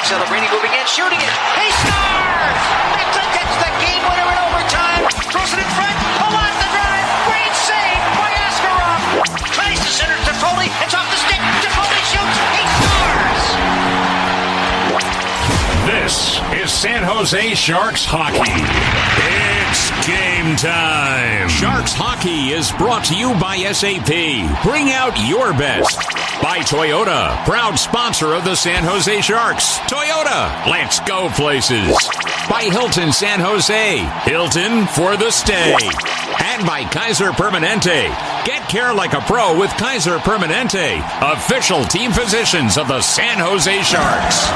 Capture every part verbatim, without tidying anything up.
Celebrini moving in, shooting it. He scores! Macklin gets the game winner in overtime. Throws it in front. Pull off the drive. Great save by Askarov. Tries to center Toffoli. It's off the stick. Toffoli shoots. He scores! This is San Jose Sharks hockey. It's game time. Sharks hockey is brought to you by S A P. Bring out your best. By Toyota, proud sponsor of the San Jose Sharks. Toyota, let's go places. By Hilton San Jose, Hilton for the stay. And by Kaiser Permanente. Get care like a pro with Kaiser Permanente, official team physicians of the San Jose Sharks.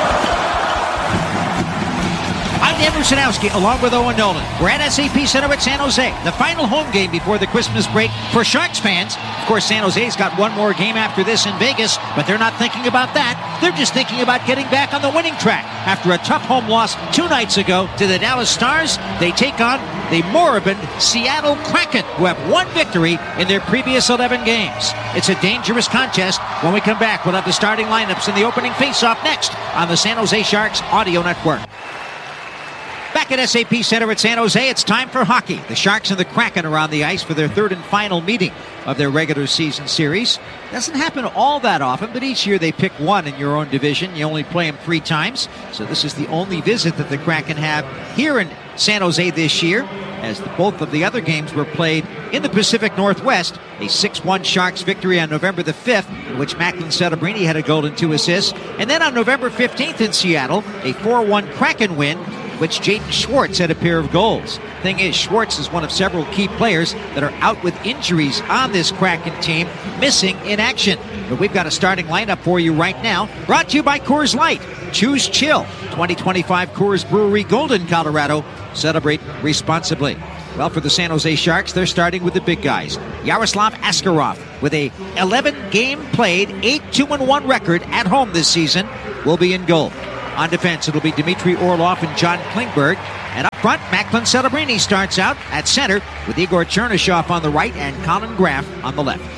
I'm Dan Rusanowski, along with Owen Nolan. We're at S A P Center at San Jose, the final home game before the Christmas break for Sharks fans. Of course, San Jose's got one more game after this in Vegas, but they're not thinking about that. They're just thinking about getting back on the winning track. After a tough home loss two nights ago to the Dallas Stars, they take on the moribund Seattle Kraken, who have one victory in their previous eleven games. It's a dangerous contest. When we come back, we'll have the starting lineups in the opening face-off next on the San Jose Sharks Audio Network. Back at S A P Center at San Jose, it's time for hockey. The Sharks and the Kraken are on the ice for their third and final meeting of their regular season series. Doesn't happen all that often, but each year they pick one in your own division. You only play them three times, so this is the only visit that the Kraken have here in San Jose this year, as the, both of the other games were played in the Pacific Northwest. A six one Sharks victory on November the fifth, in which Macklin Celebrini had a goal and two assists. And then on November fifteenth in Seattle, a four one Kraken win, which Jaden Schwartz had a pair of goals. Thing is, Schwartz is one of several key players that are out with injuries on this Kraken team, missing in action. But we've got a starting lineup for you right now, brought to you by Coors Light. Choose chill. twenty twenty-five Coors Brewery, Golden, Colorado. Celebrate responsibly. Well, for the San Jose Sharks, they're starting with the big guys. Yaroslav Askarov, with a eleven game played, eight two one record at home this season, will be in goal. On defense, it'll be Dmitry Orlov and John Klingberg. And up front, Macklin Celebrini starts out at center with Igor Chernyshov on the right and Colin Graff on the left.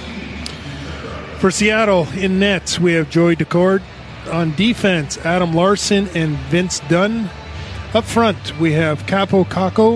For Seattle, in nets, we have Joey Decord. On defense, Adam Larson and Vince Dunn. Up front, we have Capo Caco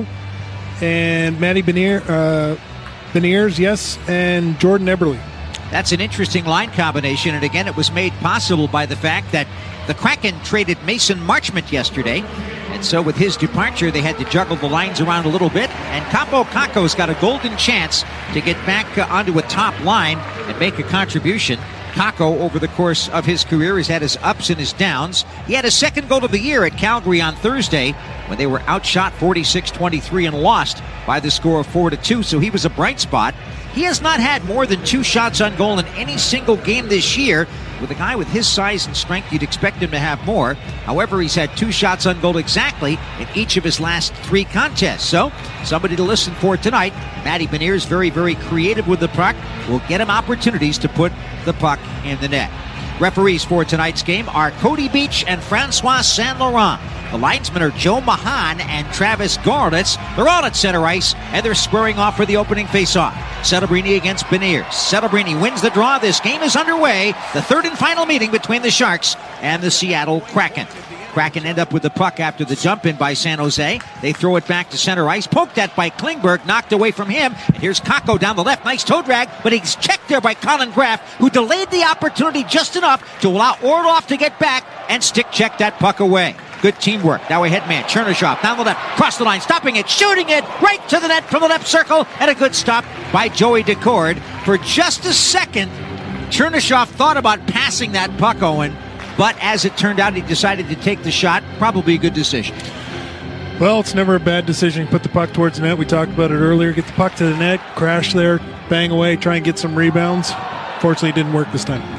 and Matty Benier, uh, Beniers, yes, and Jordan Eberle. That's an interesting line combination, and again, it was made possible by the fact that the Kraken traded Mason Marchment yesterday, and so with his departure, they had to juggle the lines around a little bit, and Capo Caco's got a golden chance to get back uh, onto a top line and make a contribution. Caco, over the course of his career, has had his ups and his downs. He had his second goal of the year at Calgary on Thursday when they were outshot forty-six twenty-three and lost by the score of four to two, so he was a bright spot. He has not had more than two shots on goal in any single game this year. With a guy with his size and strength, you'd expect him to have more. However, he's had two shots on goal exactly in each of his last three contests. So, somebody to listen for tonight. Matty Beniers, very, very creative with the puck, will get him opportunities to put the puck in the net. Referees for tonight's game are Cody Beach and Francois Saint Laurent. The linesmen are Joe Mahan and Travis Gorlitz. They're all at center ice, and they're squaring off for the opening faceoff. Celebrini against Beniers. Celebrini wins the draw. This game is underway. The third and final meeting between the Sharks and the Seattle Kraken. Kraken end up with the puck after the dump in by San Jose. They throw it back to center ice. Poked at by Klingberg, knocked away from him. And here's Caco down the left. Nice toe drag, but he's checked there by Colin Graff, who delayed the opportunity just enough to allow Orlov to get back and stick check that puck away. Good teamwork. Now a head man, Chernyshov, down the left, cross the line, stopping it, shooting it right to the net from the left circle, and a good stop by Joey Decord. For just a second, Chernyshov thought about passing that puck, Owen, but as it turned out, he decided to take the shot. Probably a good decision. Well, it's never a bad decision. Put the puck towards the net. We talked about it earlier. Get the puck to the net, crash there, bang away, try and get some rebounds. Fortunately, it didn't work this time.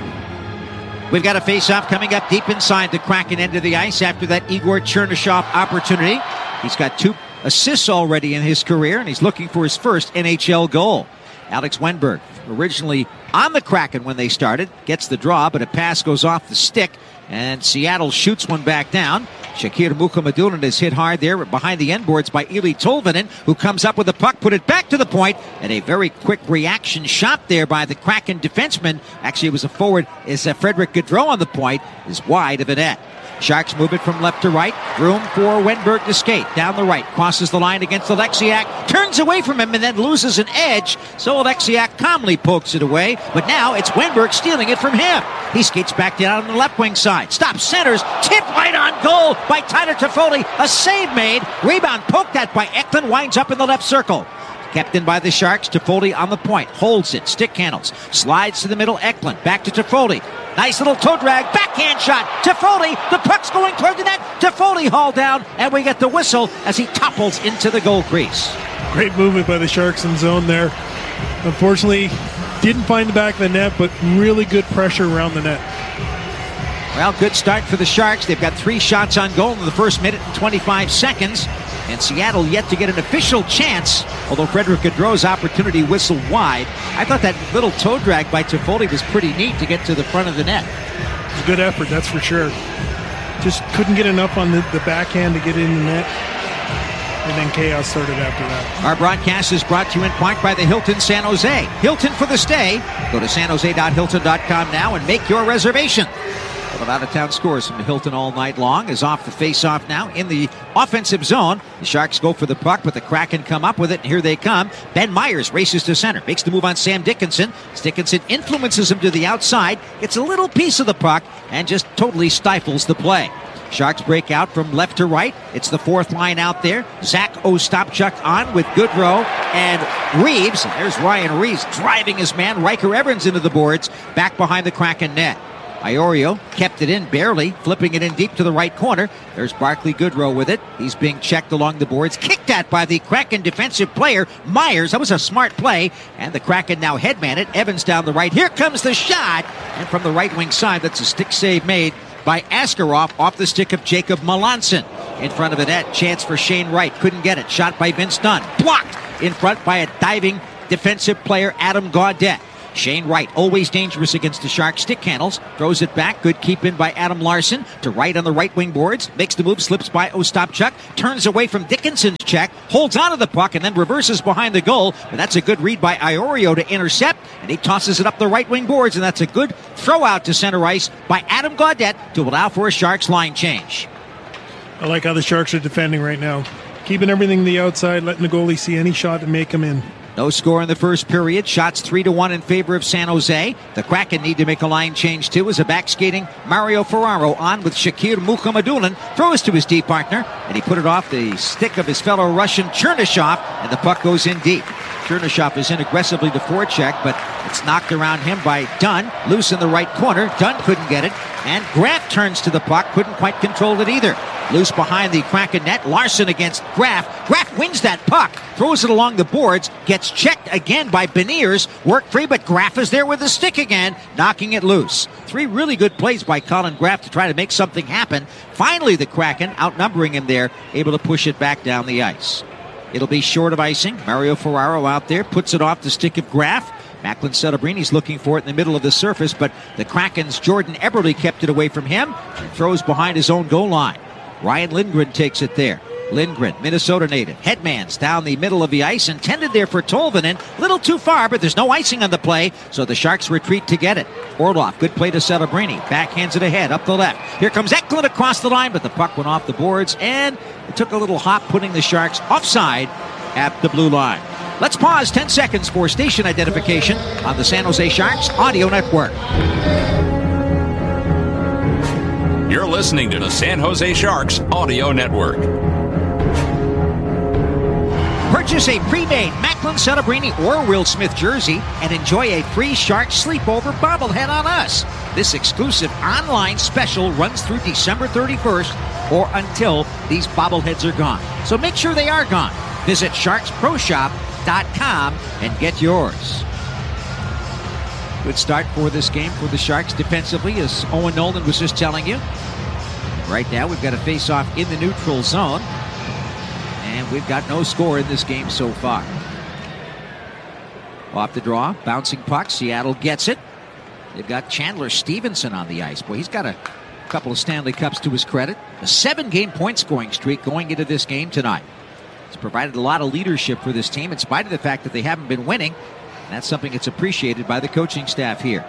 We've got a face-off coming up deep inside the Kraken end of the ice after that Igor Chernyshov opportunity. He's got two assists already in his career, and he's looking for his first N H L goal. Alex Wenberg, originally on the Kraken when they started, gets the draw, but a pass goes off the stick, and Seattle shoots one back down. Shakir Mukhamadullin is hit hard there behind the end boards by Eeli Tolvanen, who comes up with the puck, put it back to the point, and a very quick reaction shot there by the Kraken defenseman. Actually, it was a forward, is uh, Frederick Gaudreau on the point, is wide of the net. Sharks move it from left to right. Room for Wenberg to skate. Down the right. Crosses the line against Alexiak. Turns away from him and then loses an edge. So Alexiak calmly pokes it away. But now it's Wenberg stealing it from him. He skates back down on the left wing side. Stops, centers. Tip right on goal by Tyler Toffoli. A save made. Rebound poked at by Eklund. Winds up in the left circle. Kept in by the Sharks. Toffoli on the point. Holds it. Stick handles. Slides to the middle. Eklund. Back to Toffoli. Nice little toe drag. Backhand shot. Toffoli. The puck's going toward the net. Toffoli hauled down. And we get the whistle as he topples into the goal crease. Great movement by the Sharks in zone there. Unfortunately, didn't find the back of the net, but really good pressure around the net. Well, good start for the Sharks. They've got three shots on goal in the first minute and twenty-five seconds. And Seattle yet to get an official chance, although Frederick Gaudreau's opportunity whistled wide. I thought that little toe drag by Toffoli was pretty neat to get to the front of the net. It's a good effort, that's for sure. Just couldn't get enough on the, the backhand to get in the net. And then chaos started after that. Our broadcast is brought to you in part by the Hilton San Jose. Hilton for the stay. Go to san jose dot hilton dot com now and make your reservation. Of out-of-town scores from the Hilton all night long is off the face-off now in the offensive zone. The Sharks go for the puck, but the Kraken come up with it, and here they come. Ben Myers races to center, makes the move on Sam Dickinson. Dickinson influences him to the outside, gets a little piece of the puck, and just totally stifles the play. Sharks break out from left to right. It's the fourth line out there. Zach Ostapchuk on with Gaudreau and Reeves. And there's Ryan Reeves driving his man, Riker Evans, into the boards, back behind the Kraken net. Iorio kept it in barely, flipping it in deep to the right corner. There's Barclay Goodrow with it. He's being checked along the boards. Kicked at by the Kraken defensive player, Myers. That was a smart play. And the Kraken now headman it. Evans down the right. Here comes the shot. And from the right wing side, that's a stick save made by Askarov off the stick of Jacob Melanson. In front of the net, chance for Shane Wright. Couldn't get it. Shot by Vince Dunn. Blocked in front by a diving defensive player, Adam Gaudette. Shane Wright, always dangerous against the Sharks. Stick handles, throws it back. Good keep in by Adam Larson to right on the right wing boards. Makes the move, slips by Ostapchuk. Turns away from Dickinson's check. Holds onto the puck and then reverses behind the goal. But that's a good read by Iorio to intercept. And he tosses it up the right wing boards. And that's a good throw out to center ice by Adam Gaudette to allow for a Sharks line change. I like how the Sharks are defending right now. Keeping everything to the outside, letting the goalie see any shot and make him in. No score in the first period. Shots three to one in favor of San Jose. The Kraken need to make a line change too as a back skating Mario Ferraro on with Shakir Mukhamadullin. Throws to his D partner and he put it off the stick of his fellow Russian Chernyshov and the puck goes in deep. Chernyshov is in aggressively to forecheck, but it's knocked around him by Dunn. Loose in the right corner. Dunn couldn't get it. And Graf turns to the puck. Couldn't quite control it either. Loose behind the Kraken net. Larson against Graf. Graf wins that puck. Throws it along the boards. Gets checked again by Beniers. Work free, but Graf is there with the stick again. Knocking it loose. Three really good plays by Colin Graf to try to make something happen. Finally, the Kraken, outnumbering him there, able to push it back down the ice. It'll be short of icing. Mario Ferraro out there. Puts it off the stick of Graf. Macklin Celebrini looking for it in the middle of the surface, but the Kraken's Jordan Eberle kept it away from him and throws behind his own goal line. Ryan Lindgren takes it there. Lindgren, Minnesota native. Headman's down the middle of the ice, intended there for Tolvanen. Little too far, but there's no icing on the play, so the Sharks retreat to get it. Orlov, good play to Celebrini. Backhands it ahead, up the left. Here comes Eklund across the line, but the puck went off the boards, and it took a little hop, putting the Sharks offside at the blue line. Let's pause ten seconds for station identification on the San Jose Sharks Audio Network. You're listening to the San Jose Sharks Audio Network. Purchase a pre-made Macklin Celebrini or Will Smith jersey and enjoy a free Sharks sleepover bobblehead on us. This exclusive online special runs through December thirty-first or until these bobbleheads are gone. So make sure they are gone. Visit sharks pro shop dot com and get yours. Good start for this game for the Sharks defensively, as Owen Nolan was just telling you. Right now we've got a face-off in the neutral zone, and we've got no score in this game so far. Off the draw, bouncing puck, Seattle gets it. They've got Chandler Stevenson on the ice. Boy, he's got a A couple of Stanley Cups to his credit. A seven-game point-scoring streak going into this game tonight. He's provided a lot of leadership for this team in spite of the fact that they haven't been winning. And that's something that's appreciated by the coaching staff here.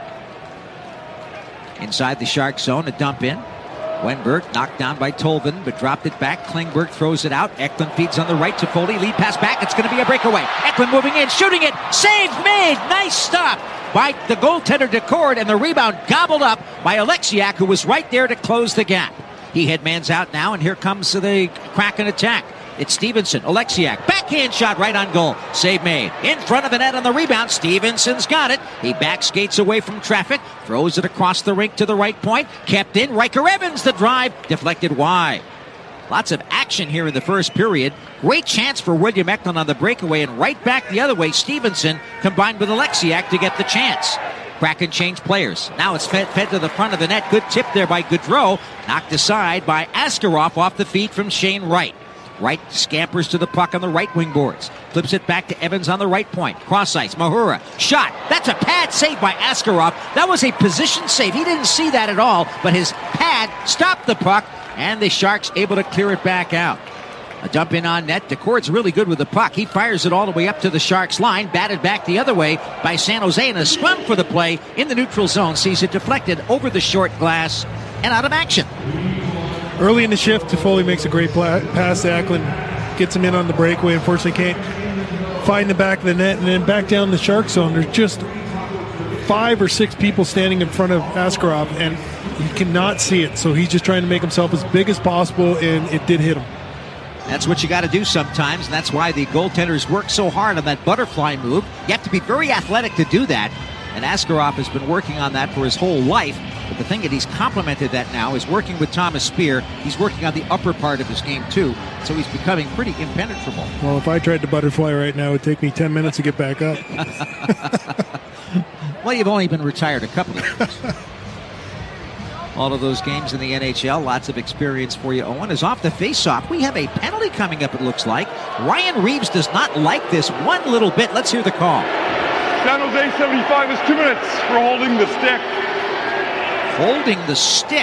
Inside the Shark zone, a dump in. Wenberg knocked down by Tolvanen, but dropped it back. Klingberg throws it out. Eklund feeds on the right to Foley. Lead pass back. It's going to be a breakaway. Eklund moving in, shooting it. Save made. Nice stop by the goaltender Decord, and the rebound gobbled up by Alexiak, who was right there to close the gap. He headmans out now, and here comes the Kraken attack. It's Stevenson. Alexiak. Backhand shot right on goal. Save made. In front of the net on the rebound. Stevenson's got it. He back skates away from traffic. Throws it across the rink to the right point. Kept in. Riker Evans the drive. Deflected wide. Lots of action here in the first period. Great chance for William Eklund on the breakaway, and right back the other way, Stevenson combined with Alexiak to get the chance. Kraken changed players. Now it's fed, fed to the front of the net. Good tip there by Gaudreau. Knocked aside by Askarov off the feed from Shane Wright. Wright scampers to the puck on the right wing boards. Flips it back to Evans on the right point. Cross ice. Mahura. Shot. That's a pad save by Askarov. That was a position save. He didn't see that at all, but his pad stopped the puck, and the Sharks able to clear it back out. A dump in on net. Decord's really good with the puck. He fires it all the way up to the Sharks line. Batted back the other way by San Jose, and a scrum for the play in the neutral zone sees it deflected over the short glass and out of action. Early in the shift, Toffoli makes a great pla- pass to Eklund. Gets him in on the breakaway. Unfortunately, can't find the back of the net, and then back down the Shark zone. There's just five or six people standing in front of Askarov, and he cannot see it. So he's just trying to make himself as big as possible, and it did hit him. That's what you got to do sometimes, and that's why the goaltenders work so hard on that butterfly move. You have to be very athletic to do that, and Askarov has been working on that for his whole life. But the thing that he's complemented that now is working with Thomas Speer. He's working on the upper part of his game, too, so he's becoming pretty impenetrable. Well, if I tried to butterfly right now, it would take me ten minutes to get back up. Well, you've only been retired a couple of years. All of those games in the N H L, lots of experience for you, Owen. Is off the face-off. We have a penalty coming up, it looks like. Ryan Reeves does not like this one little bit. Let's hear the call. San Jose seventy-five is two minutes for holding the stick. Holding the stick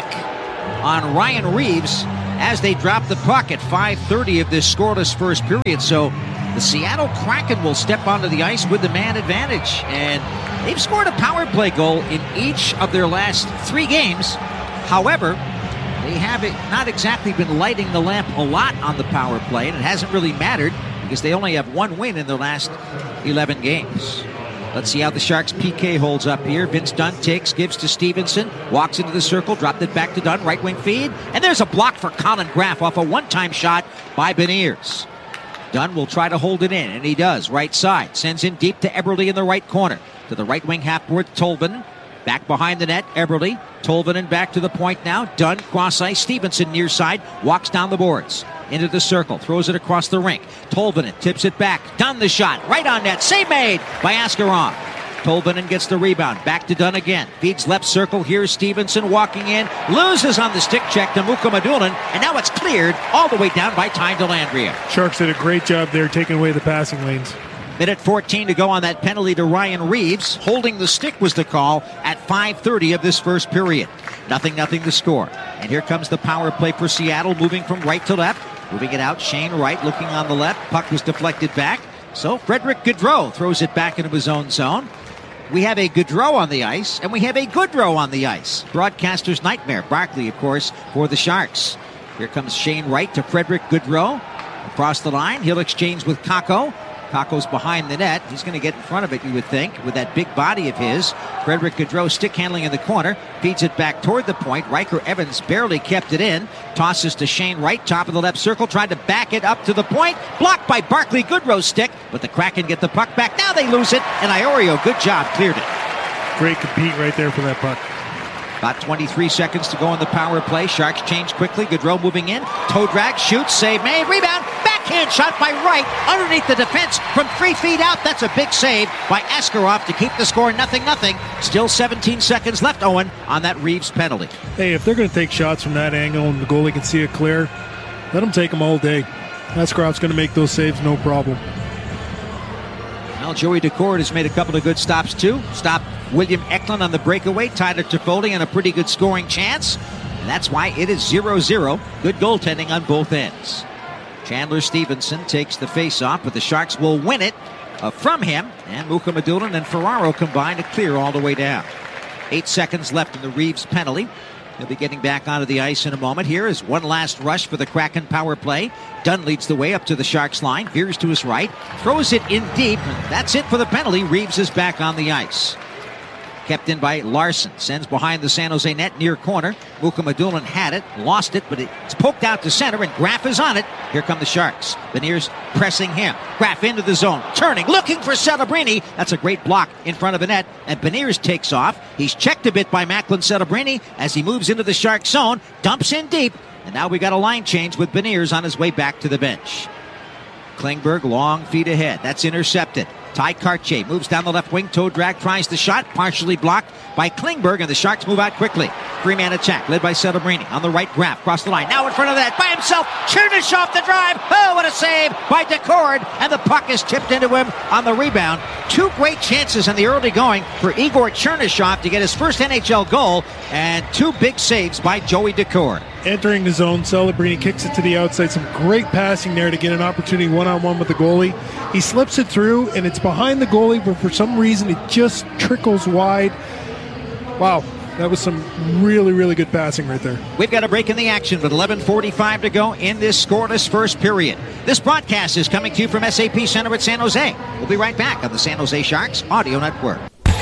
on Ryan Reeves as they drop the puck at five thirty of this scoreless first period. So the Seattle Kraken will step onto the ice with the man advantage. And they've scored a power play goal in each of their last three games. However, they have not exactly been lighting the lamp a lot on the power play, and it hasn't really mattered because they only have one win in their last eleven games. Let's see how the Sharks' P K holds up here. Vince Dunn takes, gives to Stevenson, walks into the circle, dropped it back to Dunn, right wing feed, and there's a block for Colin Graff off a one-time shot by Beniers. Dunn will try to hold it in, and he does. Right side, sends in deep to Eberle in the right corner. To the right wing half board, Tolvanen. Back behind the net, Eberle. Tolvanen back to the point now. Dunn, cross ice. Stevenson near side, walks down the boards. Into the circle, throws it across the rink. Tolvanen tips it back. Dunn the shot, right on net. Save made by Askarov. Tolvanen gets the rebound. Back to Dunn again. Feeds left circle. Here's Stevenson walking in. Loses on the stick check to Mukko Madulin. And now it's cleared all the way down by Ty Dellandrea. Sharks did a great job there taking away the passing lanes. Minute fourteen to go on that penalty to Ryan Reeves. Holding the stick was the call at five thirty of this first period. Nothing, nothing to score. And here comes the power play for Seattle, moving from right to left. Moving it out, Shane Wright looking on the left. Puck was deflected back. So Frederick Gaudreau throws it back into his own zone. We have a Gaudreau on the ice, and we have a Goodrow on the ice. Broadcaster's nightmare. Barkley, of course, for the Sharks. Here comes Shane Wright to Frederick Gaudreau. Across the line, he'll exchange with Kakko. Kakko's behind the net. He's going to get in front of it, you would think, with that big body of his. Frederick Gaudreau stick handling in the corner. Feeds it back toward the point. Riker Evans barely kept it in. Tosses to Shane Wright, top of the left circle. Tried to back it up to the point. Blocked by Barkley. Gaudreau's stick. But the Kraken get the puck back. Now they lose it. And Iorio, good job, cleared it. Great compete right there for that puck. About twenty-three seconds to go in the power play. Sharks change quickly. Gaudreau moving in. Toe drag, shoots, save made, rebound. Backhand shot by Wright underneath the defense from three feet out. That's a big save by Askarov to keep the score nothing nothing. Still seventeen seconds left, Owen, on that Reeves penalty. Hey, if they're going to take shots from that angle and the goalie can see it clear, let them take them all day. Askarov's going to make those saves no problem. Well, Joey Decord has made a couple of good stops, too. Stopped William Eklund on the breakaway. Tyler Toffoli on a pretty good scoring chance. And that's why it is zero zero. Good goaltending on both ends. Chandler Stevenson takes the face-off, but the Sharks will win it uh, from him. And Mukhamadullin and Ferraro combine to clear all the way down. Eight seconds left in the Reeves penalty. He'll be getting back onto the ice in a moment. Here is one last rush for the Kraken power play. Dunn leads the way up to the Sharks line. Veers to his right. Throws it in deep. And that's it for the penalty. Reeves is back on the ice. Kept in by Larson. Sends behind the San Jose net near corner. Mukhamadullin had it. Lost it, but it's poked out to center, and Graf is on it. Here come the Sharks. Beniers pressing him. Graf into the zone. Turning. Looking for Celebrini. That's a great block in front of the net. And Beniers takes off. He's checked a bit by Macklin Celebrini as he moves into the Sharks zone. Dumps in deep. And now we got a line change with Beniers on his way back to the bench. Klingberg long feet ahead. That's intercepted. Ty Kartye moves down the left wing. Toe drag tries the shot. Partially blocked by Klingberg, and the Sharks move out quickly. Three-man attack led by Celebrini. On the right, Graf across the line. Now in front of that by himself. Chernyshov the drive. Oh, what a save by Decord. And the puck is tipped into him on the rebound. Two great chances in the early going for Igor Chernyshov to get his first N H L goal. And two big saves by Joey Decord. Entering the zone, Celebrini kicks it to the outside. Some great passing there to get an opportunity one-on-one with the goalie. He slips it through, and it's behind the goalie, but for some reason it just trickles wide. Wow, that was some really, really good passing right there. We've got a break in the action with eleven forty-five to go in this scoreless first period. This broadcast is coming to you from S A P Center at San Jose. We'll be right back on the San Jose Sharks Audio Network.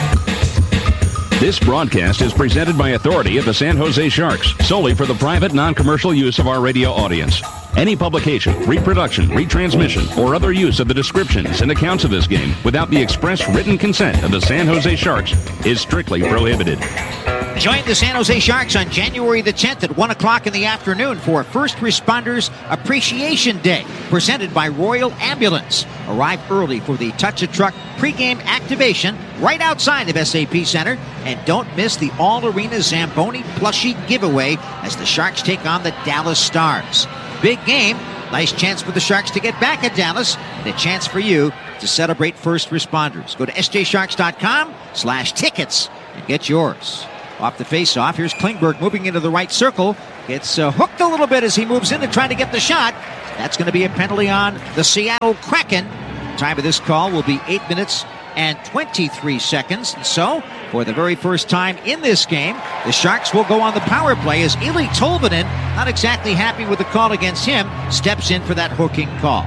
This broadcast is presented by authority of the San Jose Sharks, solely for the private, non-commercial use of our radio audience. Any publication, reproduction, retransmission, or other use of the descriptions and accounts of this game without the express written consent of the San Jose Sharks is strictly prohibited. Join the San Jose Sharks on January the tenth at one o'clock in the afternoon for First Responders Appreciation Day, presented by Royal Ambulance. Arrive early for the Touch a Truck pregame activation right outside of S A P Center, and don't miss the All-Arena Zamboni plushie giveaway as the Sharks take on the Dallas Stars. Big game. Nice chance for the Sharks to get back at Dallas, and a chance for you to celebrate first responders. Go to S J Sharks dot com slash tickets and get yours. Off the face-off, here's Klingberg moving into the right circle. Gets uh, hooked a little bit as he moves in to try to get the shot. That's going to be a penalty on the Seattle Kraken. Time of this call will be eight minutes and twenty-three seconds. And so, for the very first time in this game, the Sharks will go on the power play as Eli Tolvanen, not exactly happy with the call against him, steps in for that hooking call.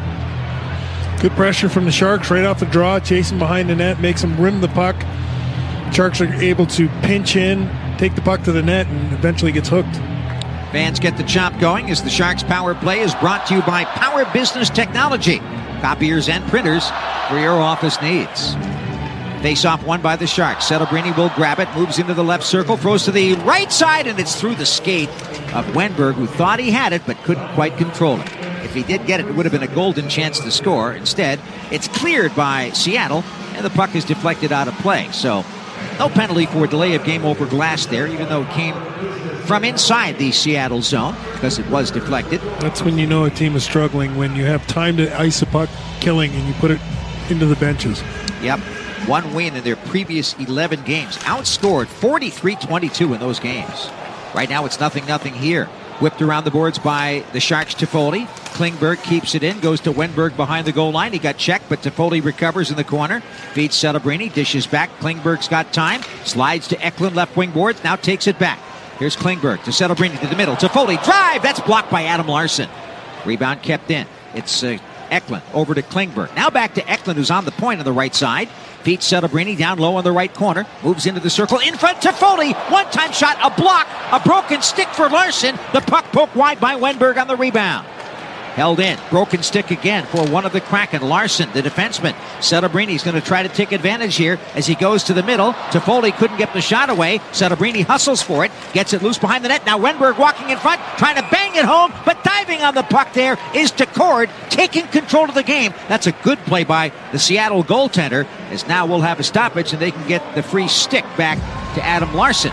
Good pressure from the Sharks right off the draw, chasing behind the net, makes them rim the puck. Sharks are able to pinch in, take the puck to the net, and eventually gets hooked. Fans get the chop going as the Sharks power play is brought to you by Power Business Technology. Copiers and printers for your office needs. Face-off won by the Sharks. Celebrini will grab it, moves into the left circle, throws to the right side, and it's through the skate of Wenberg, who thought he had it but couldn't quite control it. If he did get it, it would have been a golden chance to score. Instead, it's cleared by Seattle, and the puck is deflected out of play. So, no penalty for a delay of game over glass there, even though it came from inside the Seattle zone because it was deflected. That's when you know a team is struggling, when you have time to ice a puck killing and you put it into the benches. Yep. One win in their previous eleven games. Outscored forty-three twenty-two in those games. Right now it's nothing nothing here. Whipped around the boards by the Sharks. Toffoli. Klingberg keeps it in, goes to Wenberg behind the goal line. He got checked, but Toffoli recovers in the corner. Feeds Celebrini, dishes back. Klingberg's got time. Slides to Eklund, left wing boards, now takes it back. Here's Klingberg to Celebrini to the middle. Toffoli, drive! That's blocked by Adam Larson. Rebound kept in. It's uh, Eklund over to Klingberg. Now back to Eklund, who's on the point on the right side. Feeds Celebrini down low on the right corner. Moves into the circle. In front to Foley. One-time shot. A block. A broken stick for Larson. The puck poked wide by Wenberg on the rebound. Held in. Broken stick again for one of the Kraken. Larson, the defenseman. Celebrini's going to try to take advantage here as he goes to the middle. Toffoli couldn't get the shot away. Celebrini hustles for it. Gets it loose behind the net. Now Wenberg walking in front, trying to bang it home, but diving on the puck there is Decord, taking control of the game. That's a good play by the Seattle goaltender, as now we'll have a stoppage and they can get the free stick back to Adam Larson.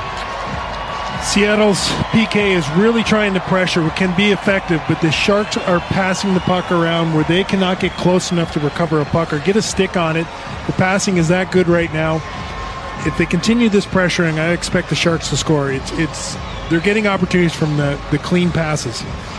Seattle's P K is really trying to pressure. It can be effective, but the Sharks are passing the puck around where they cannot get close enough to recover a puck or get a stick on it. The passing is that good right now. if they continue this pressuring, I expect the Sharks to score. It's it's they're getting opportunities from the, the clean passes.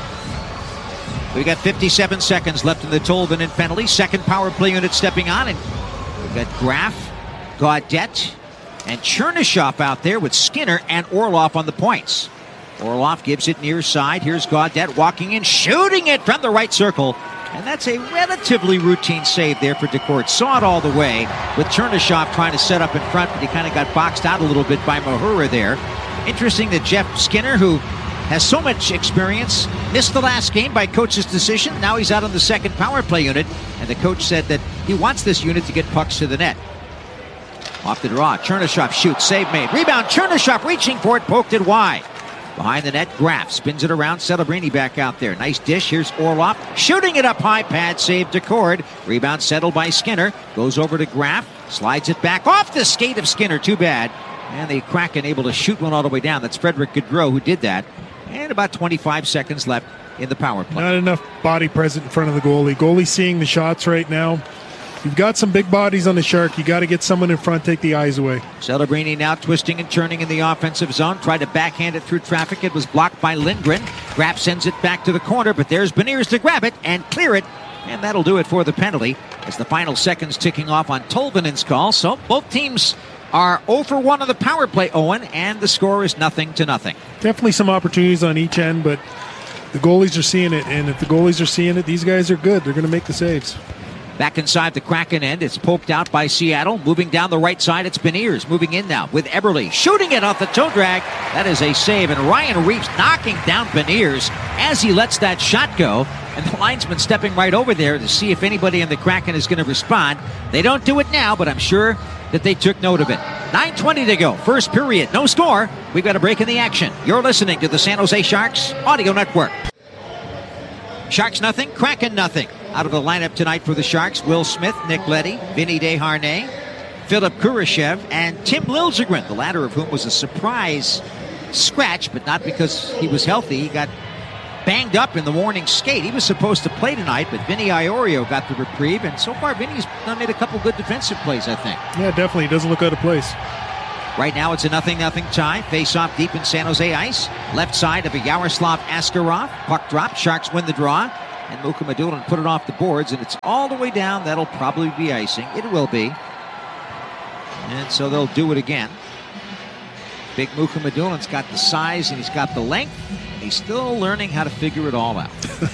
We got fifty-seven seconds left in the Tolvanen penalty. Second power play unit stepping on, and we've got Graf, Gaudette, and Chernyshov out there with Skinner and Orlov on the points. Orlov gives it near side. Here's Gaudette walking in, shooting it from the right circle. And that's a relatively routine save there for Decourt. Saw it all the way with Chernyshov trying to set up in front, but he kind of got boxed out a little bit by Mahura there. Interesting that Jeff Skinner, who has so much experience, missed the last game by coach's decision. Now he's out on the second power play unit, and the coach said that he wants this unit to get pucks to the net. Off the draw, Chernyshov shoots, save made. Rebound, Chernyshov reaching for it, poked it wide. Behind the net, Graf spins it around. Celebrini back out there. Nice dish. Here's Orlov shooting it up high. Pad save Decourt. Rebound settled by Skinner. Goes over to Graf. Slides it back off the skate of Skinner. Too bad. And the Kraken able to shoot one all the way down. That's Frederick Gaudreau who did that. And about twenty-five seconds left in the power play. Not enough body present in front of the goalie. Goalie seeing the shots right now. You've got some big bodies on the Shark. You got to get someone in front, take the eyes away. Celebrini now twisting and turning in the offensive zone. Tried to backhand it through traffic. It was blocked by Lindgren. Graf sends it back to the corner, but there's Beniers to grab it and clear it. And that'll do it for the penalty as the final seconds ticking off on Tolvanen's call. So both teams are zero for one on the power play, Owen, and the score is nothing to nothing. Definitely some opportunities on each end, but the goalies are seeing it. And if the goalies are seeing it, these guys are good. They're going to make the saves. Back inside the Kraken end, it's poked out by Seattle. Moving down the right side, it's Beniers. Moving in now with Eberle. Shooting it off the toe drag. That is a save. And Ryan Reeves knocking down Beniers as he lets that shot go. And the linesman stepping right over there to see if anybody in the Kraken is going to respond. They don't do it now, but I'm sure that they took note of it. nine twenty to go. First period. No score. We've got a break in the action. You're listening to the San Jose Sharks Audio Network. Sharks nothing, Kraken nothing. Out of the lineup tonight for the Sharks, Will Smith, Nick Leddy, Vinny Desharnais, Philip Kurashev, and Tim Liljegren, the latter of whom was a surprise scratch, but not because he was healthy. He got banged up in the morning skate. He was supposed to play tonight, but Vinny Iorio got the reprieve, and so far Vinny's made a couple good defensive plays, I think. Yeah, definitely. He doesn't look out of place. Right now it's a nothing-nothing tie. Face-off deep in San Jose ice. Left side of a Yaroslav Askarov. Puck drop. Sharks win the draw. And Mukhamadullin put it off the boards, and it's all the way down. That'll probably be icing. It will be. And so they'll do it again. Big Mukhamadullin's got the size, and he's got the length. And he's still learning how to figure it all out.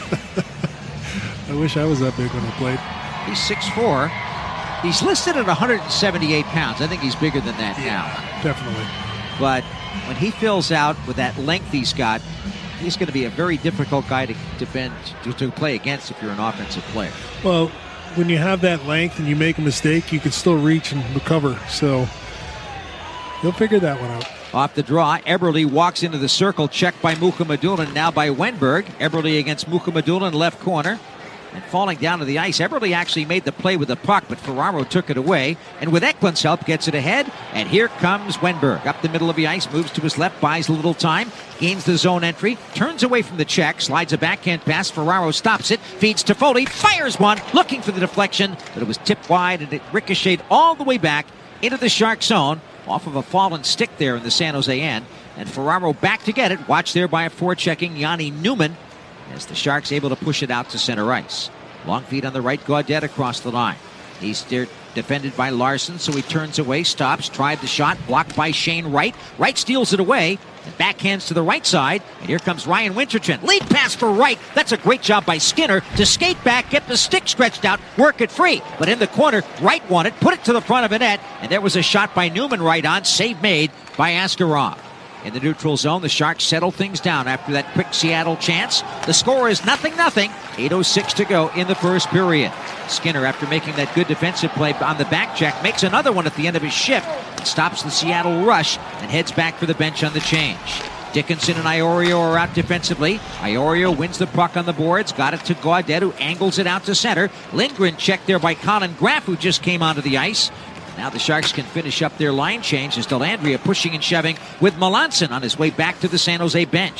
I wish I was that big when I played. He's six foot four. He's listed at one hundred seventy-eight pounds. I think he's bigger than that yeah, now. Definitely. But when he fills out with that length he's got, he's going to be a very difficult guy to defend, to, to play against if you're an offensive player. Well, when you have that length and you make a mistake, you can still reach and recover. So he'll figure that one out. Off the draw, Eberle walks into the circle, checked by Mukhamadullin, now by Wenberg. Eberle against Mukhamadullin, left corner. And falling down to the ice, Eberle actually made the play with the puck, but Ferraro took it away. And with Eklund's help, gets it ahead. And here comes Wenberg. Up the middle of the ice, moves to his left, buys a little time, gains the zone entry, turns away from the check, slides a backhand pass. Ferraro stops it, feeds to Foley, fires one, looking for the deflection, but it was tipped wide, and it ricocheted all the way back into the Shark zone, off of a fallen stick there in the San Jose end. And Ferraro back to get it, watched there by a forechecking Yanni Newman, as the Sharks able to push it out to center ice. Long feed on the right, Gaudette across the line. He's there defended by Larson, so he turns away, stops, tried the shot, blocked by Shane Wright. Wright steals it away, and backhands to the right side, and here comes Ryan Winterton. Lead pass for Wright. That's a great job by Skinner to skate back, get the stick stretched out, work it free. But in the corner, Wright won it, put it to the front of a net, and there was a shot by Newman right on, save made by Askarov. In the neutral zone, the Sharks settle things down after that quick Seattle chance. The score is nothing nothing. eight oh six to go in the first period. Skinner, after making that good defensive play on the back check, makes another one at the end of his shift. Stops the Seattle rush and heads back for the bench on the change. Dickinson and Iorio are out defensively. Iorio wins the puck on the boards. Got it to Gaudette, who angles it out to center. Lindgren checked there by Colin Graf, who just came onto the ice. Now the Sharks can finish up their line change as Dellandrea pushing and shoving with Melanson on his way back to the San Jose bench.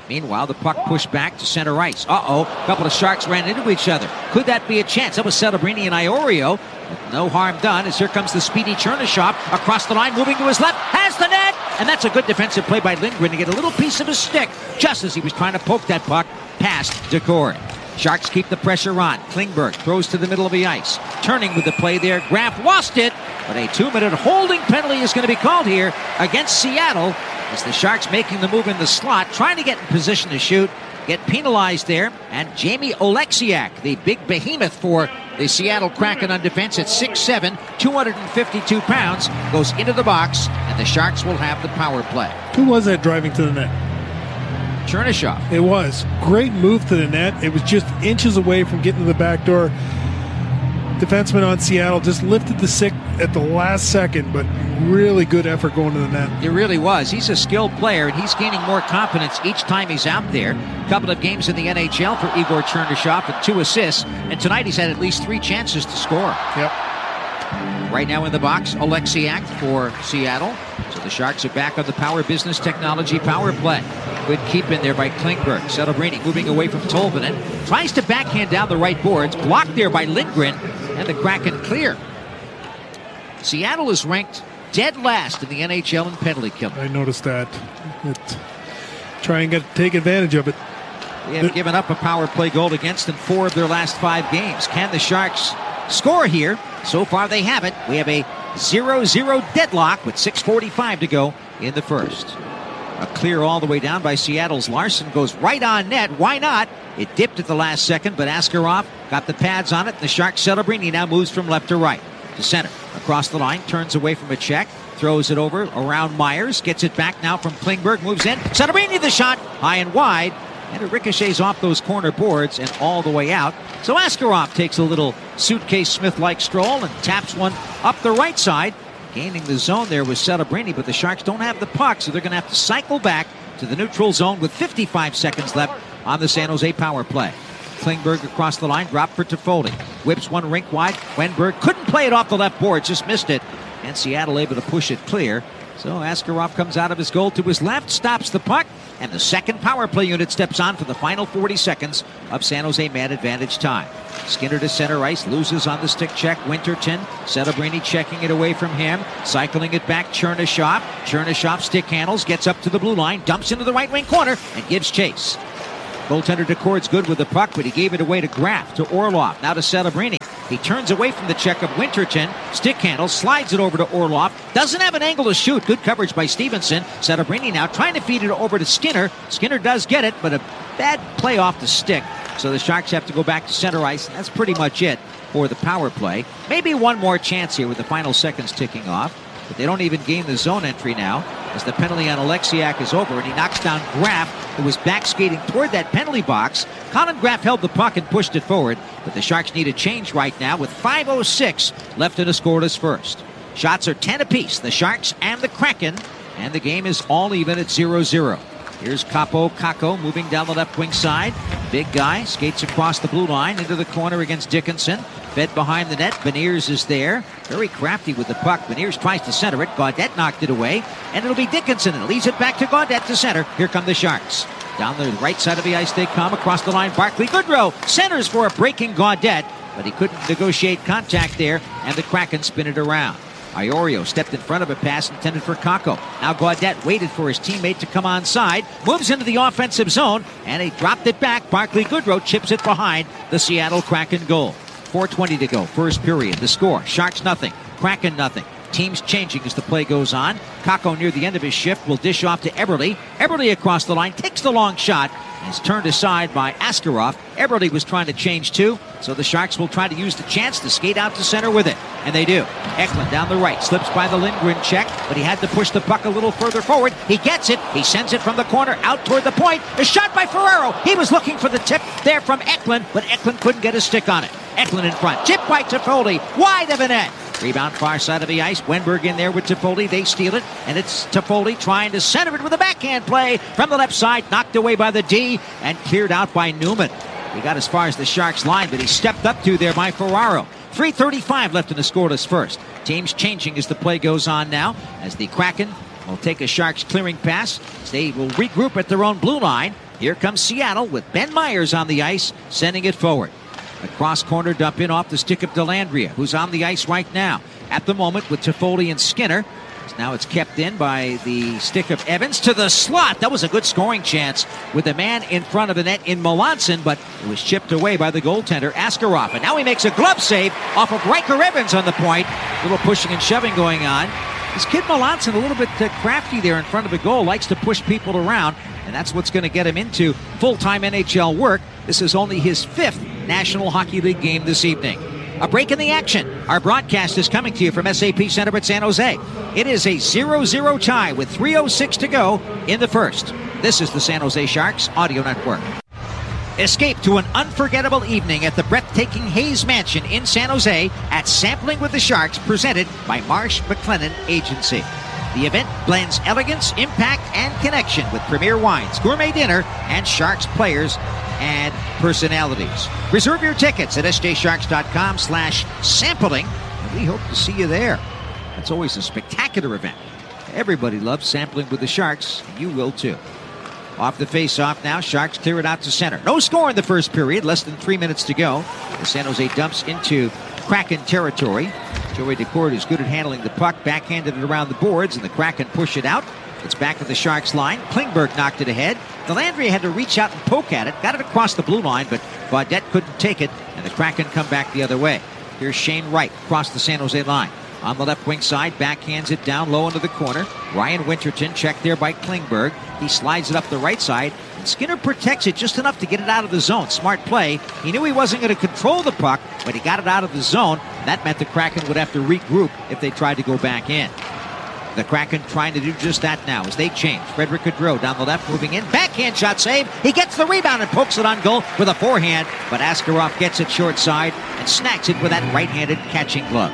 Meanwhile, the puck pushed back to center ice. Uh-oh, a couple of Sharks ran into each other. Could that be a chance? That was Celebrini and Iorio. No harm done as here comes the speedy Chernyshov across the line, moving to his left, has the net! And that's a good defensive play by Lindgren to get a little piece of his stick just as he was trying to poke that puck past Decord. Sharks keep the pressure on. Klingberg throws to the middle of the ice. Turning with the play there, Graf lost it, but a two-minute holding penalty is going to be called here against Seattle as the Sharks making the move in the slot, trying to get in position to shoot, get penalized there, and Jamie Oleksiak, the big behemoth for the Seattle Kraken on defense at six seven, two hundred fifty-two pounds, goes into the box, and the Sharks will have the power play. Who was that driving to the net? Chernyshov. It was. Great move to the net. It was just inches away from getting to the back door. Defenseman on Seattle just lifted the stick at the last second, but really good effort going to the net. It really was. He's a skilled player, and he's gaining more confidence each time he's out there. A couple of games in the N H L for Igor Chernyshov with two assists, and tonight he's had at least three chances to score. Yep. Right now in the box, Oleksiak for Seattle. So the Sharks are back on the Power Business Technology power play. Good keep in there by Klingberg. Celebrini moving away from Tolvanen. Tries to backhand down the right boards. Blocked there by Lindgren. And the Kraken clear. Seattle is ranked dead last in the N H L in penalty killing. I noticed that. It, try and get take advantage of it. They have given up a power play goal against in four of their last five games. Can the Sharks score here? So far they haven't. We have a zero zero deadlock with six forty-five to go in the first. A clear all the way down by Seattle's Larson goes right on net. Why not? It dipped at the last second, but Askarov got the pads on it. The Sharks Celebrini now moves from left to right. To center. Across the line, turns away from a check. Throws it over around Myers. Gets it back now from Klingberg. Moves in. Celebrini the shot. High and wide. And it ricochets off those corner boards and all the way out. So Askarov takes a little suitcase Smith-like stroll and taps one up the right side. Gaining the zone there was Celebrini, but the Sharks don't have the puck, so they're going to have to cycle back to the neutral zone with fifty-five seconds left on the San Jose power play. Klingberg across the line, drop for Toffoli. Whips one rink wide. Wenberg couldn't play it off the left board, just missed it. And Seattle able to push it clear. So Askarov comes out of his goal to his left, stops the puck, and the second power play unit steps on for the final forty seconds of San Jose man advantage time. Skinner to center ice, loses on the stick check. Winterton, Celebrini checking it away from him, cycling it back. Chernyshov, Chernyshov stick handles, gets up to the blue line, dumps into the right wing corner, and gives chase. Goaltender Decord's good with the puck, but he gave it away to Graf, to Orlov, now to Celebrini. He turns away from the check of Winterton, stick handle, slides it over to Orlov, doesn't have an angle to shoot, good coverage by Stevenson. Celebrini now trying to feed it over to Skinner. Skinner does get it, but a bad play off the stick. So the Sharks have to go back to center ice, and that's pretty much it for the power play. Maybe one more chance here with the final seconds ticking off, but they don't even gain the zone entry now as the penalty on Oleksiak is over, and he knocks down Graf, who was back skating toward that penalty box. Colin Graf held the puck and pushed it forward, but the Sharks need a change right now with five oh six left in a scoreless first. Shots are ten apiece, the Sharks and the Kraken, and the game is all even at zero zero. Here's Kaapo Kakko moving down the left wing side. Big guy skates across the blue line into the corner against Dickinson. Fed behind the net. Beniers is there. Very crafty with the puck. Beniers tries to center it. Gaudette knocked it away. And it'll be Dickinson. And leaves it back to Gaudette to center. Here come the Sharks. Down the right side of the ice they come. Across the line, Barclay Goodrow centers for a breaking Gaudette. But he couldn't negotiate contact there. And the Kraken spin it around. Iorio stepped in front of a pass intended for Kakko. Now Gaudette waited for his teammate to come onside, moves into the offensive zone, and he dropped it back. Barclay Goodrow chips it behind the Seattle Kraken goal. four twenty to go, first period. The score, Sharks nothing, Kraken nothing. Teams changing as the play goes on. Kakko near the end of his shift will dish off to Eberle. Eberle across the line, takes the long shot, and is turned aside by Askarov. Eberle was trying to change too, so the Sharks will try to use the chance to skate out to center with it. And they do. Eklund down the right, slips by the Lindgren check, but he had to push the puck a little further forward. He gets it, he sends it from the corner out toward the point. A shot by Ferraro. He was looking for the tip there from Eklund, but Eklund couldn't get a stick on it. Eklund in front, tip by Toffoli, wide of the net. Rebound far side of the ice. Wenberg in there with Toffoli. They steal it, and it's Toffoli trying to center it with a backhand play from the left side. Knocked away by the D and cleared out by Newman. He got as far as the Sharks line, but he stepped up to there by Ferraro. three thirty-five left in the scoreless first. Teams changing as the play goes on now, as the Kraken will take a Sharks clearing pass. They will regroup at their own blue line. Here comes Seattle with Ben Myers on the ice, sending it forward. A cross-corner dump in off the stick of Dellandrea, who's on the ice right now. At the moment with Toffoli and Skinner. Now it's kept in by the stick of Evans to the slot. That was a good scoring chance with a man in front of the net in Melanson, but it was chipped away by the goaltender, Askarov. And now he makes a glove save off of Riker Evans on the point. A little pushing and shoving going on. This kid Melanson, a little bit uh, crafty there in front of the goal, likes to push people around, and that's what's going to get him into full-time N H L work. This is only his fifth National Hockey League game this evening. A break in the action. Our broadcast is coming to you from S A P Center at San Jose. It is a zero zero tie with three oh six to go in the first. This is the San Jose Sharks Audio Network. Escape to an unforgettable evening at the breathtaking Hayes Mansion in San Jose at Sampling with the Sharks, presented by Marsh McLennan Agency. The event blends elegance, impact, and connection with premier wines, gourmet dinner, and Sharks players and personalities. Reserve your tickets at sjsharks.com slash sampling, and we hope to see you there. It's always a spectacular event. Everybody loves Sampling with the Sharks, and you will too. Off the face-off now, Sharks clear it out to center. No score in the first period, less than three minutes to go. The San Jose dumps into Kraken territory. Joey Decord is good at handling the puck, backhanded it around the boards, and the Kraken push it out. It's back at the Sharks line. Klingberg knocked it ahead. Dellandrea had to reach out and poke at it. Got it across the blue line, but Baudette couldn't take it, and the Kraken come back the other way. Here's Shane Wright across the San Jose line. On the left wing side, backhands it down low into the corner. Ryan Winterton checked there by Klingberg. He slides it up the right side. And Skinner protects it just enough to get it out of the zone. Smart play. He knew he wasn't going to control the puck, but he got it out of the zone. That meant the Kraken would have to regroup if they tried to go back in. The Kraken trying to do just that now as they change. Frederick Gaudreau down the left, moving in. Backhand shot save. He gets the rebound and pokes it on goal with a forehand. But Askarov gets it short side and snacks it with that right-handed catching glove.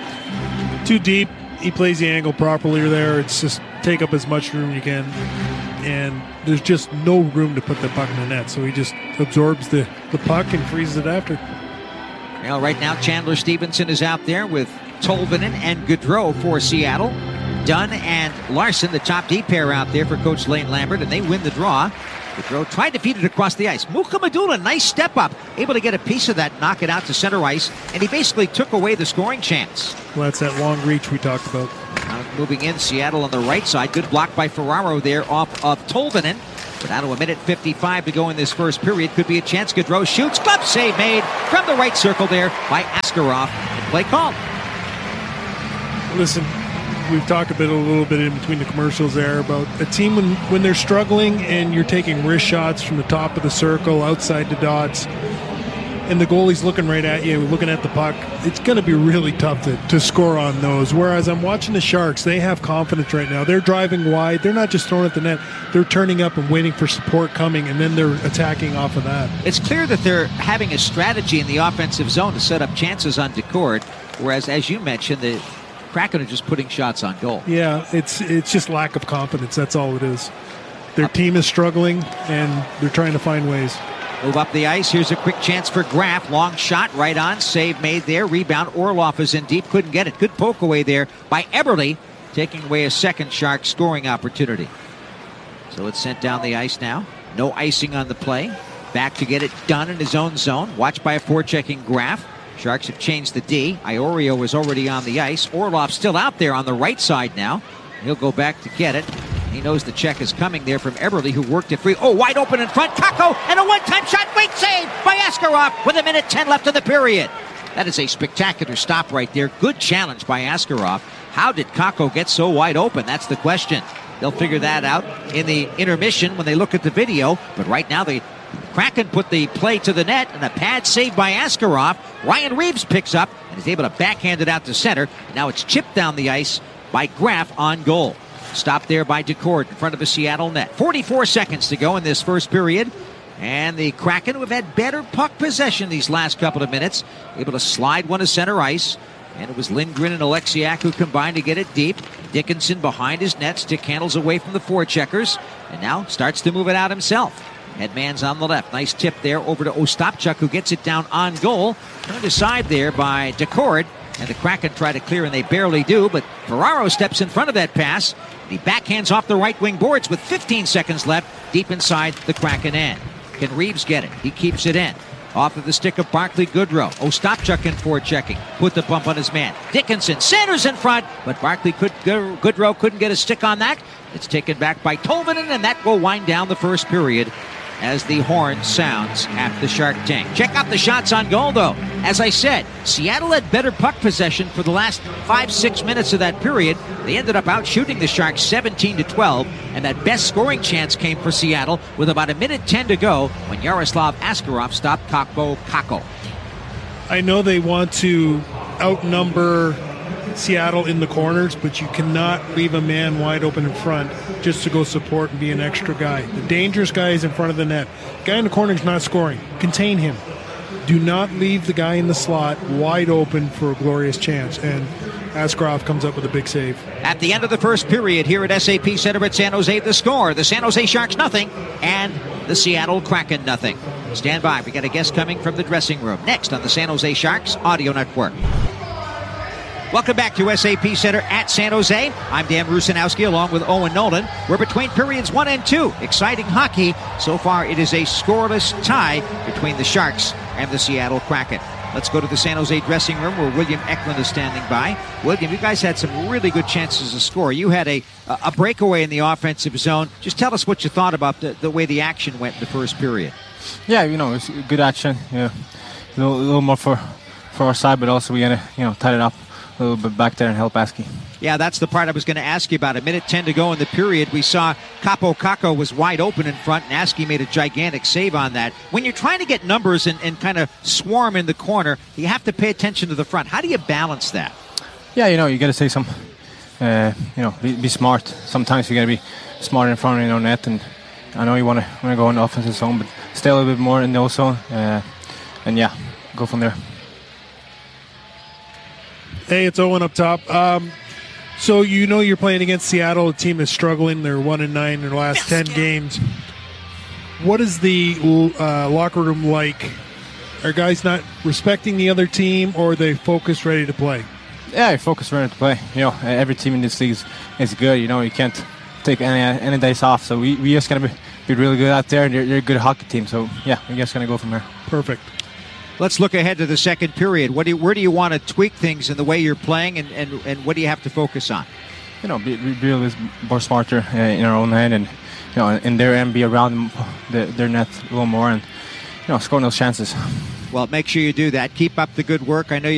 Too deep. He plays the angle properly there. It's just take up as much room you can. And there's just no room to put the puck in the net. So he just absorbs the, the puck and freezes it after. Well, right now, Chandler Stevenson is out there with Tolvanen and Gaudreau for Seattle. Dunn and Larson, the top D pair out there for Coach Lane Lambert, and they win the draw. Gaudreau tried to feed it across the ice. Mukamadula, nice step up, able to get a piece of that, knock it out to center ice, and he basically took away the scoring chance. Well, that's that long reach we talked about. Now moving in, Seattle on the right side. Good block by Ferraro there off of Tolvanen. But down to a minute fifty-five to go in this first period. Could be a chance. Gaudreau shoots. Glove save made from the right circle there by Askarov. And play called. Listen, we've talked a bit, a little bit in between the commercials there about a team when, when they're struggling and you're taking wrist shots from the top of the circle, outside the dots, and the goalie's looking right at you, looking at the puck. It's going to be really tough to, to score on those. Whereas I'm watching the Sharks, they have confidence right now. They're driving wide. They're not just throwing at the net. They're turning up and waiting for support coming, and then they're attacking off of that. It's clear that they're having a strategy in the offensive zone to set up chances on Decord, whereas, as you mentioned, the Kraken are just putting shots on goal. Yeah, it's it's just lack of confidence. That's all it is. Their team is struggling, and they're trying to find ways. Move up the ice. Here's a quick chance for Graf. Long shot right on. Save made there. Rebound. Orlov is in deep. Couldn't get it. Good poke away there by Eberle, taking away a second Shark scoring opportunity. So it's sent down the ice now. No icing on the play. Back to get it done in his own zone. Watched by a forechecking Graf. Sharks have changed the D. Iorio is already on the ice. Orlov still out there on the right side now. He'll go back to get it. He knows the check is coming there from Eberle, who worked it free. Oh, wide open in front. Kakko, and a one-time shot. Great save by Askarov with a minute ten left in the period. That is a spectacular stop right there. Good challenge by Askarov. How did Kakko get so wide open? That's the question. They'll figure that out in the intermission when they look at the video. But right now, the Kraken put the play to the net, and a pad save by Askarov. Ryan Reeves picks up and is able to backhand it out to center. Now it's chipped down the ice by Graf on goal. Stopped there by Decord in front of the Seattle net. forty-four seconds to go in this first period. And the Kraken, who have had better puck possession these last couple of minutes, able to slide one to center ice. And it was Lindgren and Alexiak who combined to get it deep. Dickinson behind his net. Stick handles away from the forecheckers. And now starts to move it out himself. Headman's on the left. Nice tip there over to Ostapchuk, who gets it down on goal. Turned aside there by Decord. and the Kraken try to clear, and they barely do, but Ferraro steps in front of that pass. He backhands off the right wing boards with fifteen seconds left, deep inside the Kraken end. Can Reeves get it? He keeps it in. Off of the stick of Barclay Goodrow. Ostapchuk in for checking. Put the bump on his man. Dickinson centers in front, but Barclay could, Goodrow couldn't get a stick on that. It's taken back by Tolvanen, and that will wind down the first period as the horn sounds at the Shark Tank. Check out the shots on goal, though. As I said, Seattle had better puck possession for the last five, six minutes of that period. They ended up out shooting the Sharks seventeen to twelve, and that best scoring chance came for Seattle with about a minute ten to go when Yaroslav Askarov stopped Kaapo Kakko. I know they want to outnumber Seattle in the corners, but you cannot leave a man wide open in front just to go support and be an extra guy. The dangerous guy is in front of the net. Guy in the corner is not scoring. Contain him. Do not leave the guy in the slot wide open for a glorious chance. And Askarov comes up with a big save. At the end of the first period here at S A P Center at San Jose, the score, the San Jose Sharks nothing and the Seattle Kraken nothing. Stand by. We got a guest coming from the dressing room. Next on the San Jose Sharks Audio Network. Welcome back to S A P Center at San Jose. I'm Dan Rusanowski along with Owen Nolan. We're between periods one and two. Exciting hockey. So far, it is a scoreless tie between the Sharks and the Seattle Kraken. Let's go to the San Jose dressing room where William Eklund is standing by. William, you guys had some really good chances to score. You had a a breakaway in the offensive zone. Just tell us what you thought about the, the way the action went in the first period. Yeah, you know, it's good action. Yeah, a little, a little more for, for our side, but also we got to, you know, tighten it up a little bit back there and help Askey. Yeah, that's the part I was going to ask you about. A minute ten to go in the period. We saw Kaapo Kakko was wide open in front, and Askey made a gigantic save on that. When you're trying to get numbers and, and kind of swarm in the corner, you have to pay attention to the front. How do you balance that? Yeah, you know, you got to say some, uh, you know, be, be smart. Sometimes you got to be smart in front of your own net, and I know you want to want to go in the offensive zone, but stay a little bit more in the zone, uh, and yeah, go from there. Hey, it's Owen up top. Um, so you know you're playing against Seattle. A team is struggling. They're one and nine in their last ten games. What is the uh, locker room like? Are guys not respecting the other team, or are they focused, ready to play? Yeah, you're focused, ready to play. You know, every team in this league is, is good. You know, you can't take any any days off. So we we just gonna be, be really good out there, and you're, you're a good hockey team. So yeah, we're just gonna go from there. Perfect. Let's look ahead to the second period. What do you, where do you want to tweak things in the way you're playing, and, and, and what do you have to focus on? You know, be, be really more smarter uh, in our own end, and you know, in their end, be around the, their net a little more, and you know, scoring those chances. Well, make sure you do that. Keep up the good work. I know you